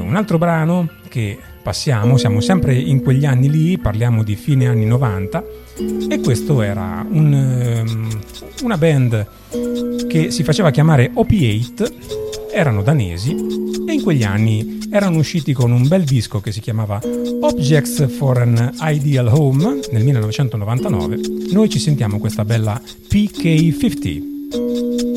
Un altro brano che passiamo, siamo sempre in quegli anni lì, parliamo di fine anni 90, e questo era una band che si faceva chiamare Opiate, erano danesi e in quegli anni erano usciti con un bel disco che si chiamava Objects for an Ideal Home nel 1999. Noi ci sentiamo questa bella PK50.